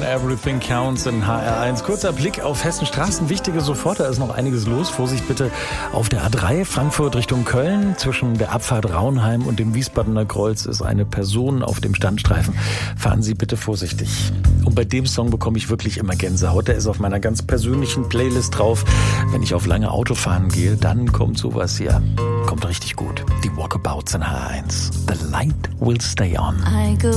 Everything Counts in HR1. Kurzer Blick auf Hessen Straßen. Wichtige sofort, da ist noch einiges los. Vorsicht bitte auf der A3 Frankfurt Richtung Köln. Zwischen der Abfahrt Raunheim und dem Wiesbadener Kreuz ist eine Person auf dem Standstreifen. Fahren Sie bitte vorsichtig. Und bei dem Song bekomme ich wirklich immer Gänsehaut. Der ist auf meiner ganz persönlichen Playlist drauf. Wenn ich auf lange Autofahren gehe, dann kommt sowas hier. Kommt richtig gut. Die Walkabouts in HR1. The light will stay on.